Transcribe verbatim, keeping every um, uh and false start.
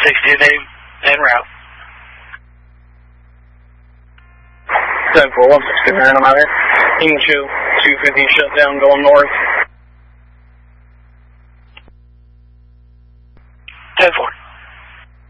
sixty a day en route. ten four, one sixty-nine, I'm out here. English two fifty shut down going north. ten four.